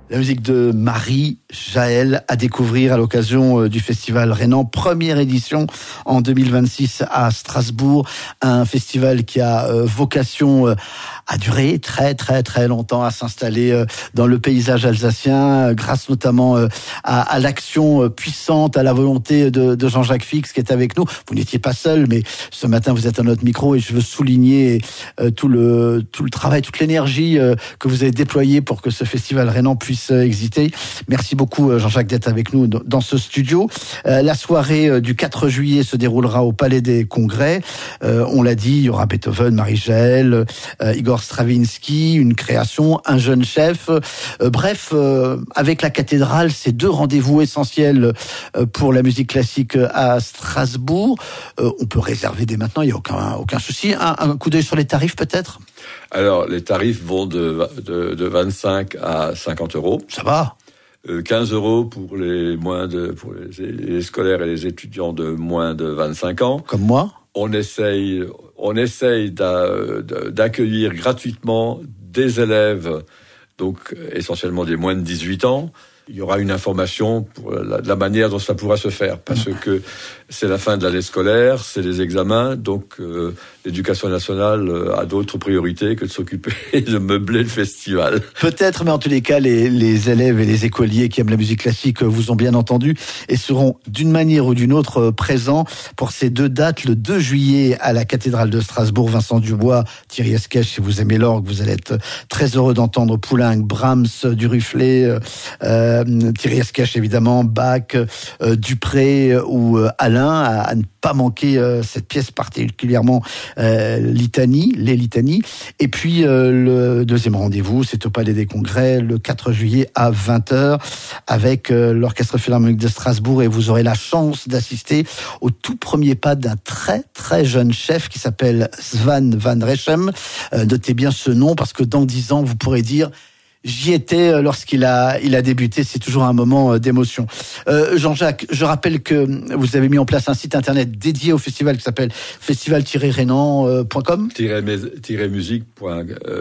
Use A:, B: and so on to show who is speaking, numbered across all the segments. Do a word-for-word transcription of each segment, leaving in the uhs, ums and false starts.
A: La musique de Marie-Jaël à découvrir à l'occasion du Festival Rhénan, première édition en deux mille vingt-six à Strasbourg, un festival qui a vocation à durer très très très longtemps, à s'installer dans le paysage alsacien, grâce notamment à, à l'action puissante, à la volonté de, de Jean-Jacques Fix qui est avec nous. Vous n'étiez pas seul, mais ce matin vous êtes à notre micro et je veux souligner tout le tout le travail, toute l'énergie que vous avez déployée pour que ce Festival Rhénan puisse exister. Merci beaucoup Jean-Jacques d'être avec nous dans ce studio. Euh, la soirée du quatre juillet se déroulera au Palais des Congrès. Euh, on l'a dit, il y aura Beethoven, Marie-Jaël, euh, Igor Stravinsky, une création, un jeune chef. Euh, bref, euh, avec la cathédrale, c'est deux rendez-vous essentiels euh, pour la musique classique à Strasbourg. Euh, on peut réserver dès maintenant, il n'y a aucun, aucun souci. Un, un coup d'œil sur les tarifs peut-être ?
B: Alors, les tarifs vont de, de, de vingt-cinq à cinquante euros.
A: Ça va.
B: Euh, quinze euros pour les moins de, pour les, les scolaires et les étudiants de moins de vingt-cinq ans.
A: Comme moi.
B: On essaye, on essaye d'a, d'accueillir gratuitement des élèves, donc essentiellement des moins de dix-huit ans. Il y aura une information pour la, la manière dont ça pourra se faire, parce que c'est la fin de l'année scolaire, c'est les examens, donc euh, l'éducation nationale a d'autres priorités que de s'occuper de meubler le festival.
A: Peut-être, mais en tous les cas, les, les élèves et les écoliers qui aiment la musique classique vous ont bien entendu et seront d'une manière ou d'une autre présents pour ces deux dates, le deux juillet à la cathédrale de Strasbourg, Vincent Dubois, Thierry Esquèche, si vous aimez l'orgue, vous allez être très heureux d'entendre Poulenc, Brahms, Duruflé, euh, Thierry Esquèche évidemment, Bach, euh, Dupré ou euh, Alain, à, à ne pas manquer euh, cette pièce particulièrement euh, litanie, les litanies. Et puis euh, le deuxième rendez-vous, c'est au Palais des Congrès le quatre juillet à vingt heures avec euh, l'Orchestre Philharmonique de Strasbourg, et vous aurez la chance d'assister au tout premier pas d'un très très jeune chef qui s'appelle Svan van Rechem. Euh, notez bien ce nom parce que dans dix ans vous pourrez dire: j'y étais lorsqu'il a, il a débuté. C'est toujours un moment d'émotion. Euh, Jean-Jacques, je rappelle que vous avez mis en place un site internet dédié au festival qui s'appelle festival tiret rhénan point com
B: tiret musique point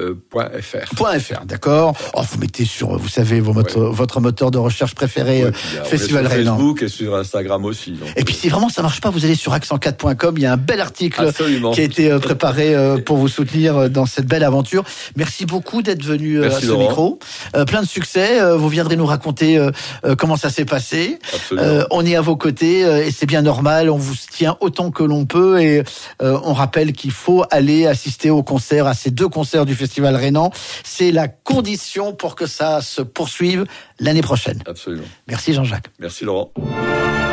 B: f r.
A: .fr, d'accord. Oh, vous mettez sur, vous savez, vos moto- ouais. votre moteur de recherche préféré,
B: ouais,
A: Festival Rhénan.
B: Sur Facebook et sur Instagram aussi. Donc.
A: Et puis si vraiment ça marche pas, vous allez sur accent quatre point com. Il y a un bel article
B: Absolument.
A: qui a été préparé pour vous soutenir dans cette belle aventure. Merci beaucoup d'être venu Merci à ce Laurent. micro. Euh, plein de succès, euh, vous viendrez nous raconter euh, euh, comment ça s'est passé. Euh, on est à vos côtés euh, et c'est bien normal, on vous tient autant que l'on peut et euh, on rappelle qu'il faut aller assister au concert, à ces deux concerts du Festival Rhénan. C'est la condition pour que ça se poursuive l'année prochaine.
B: Absolument.
A: Merci Jean-Jacques.
B: Merci Laurent.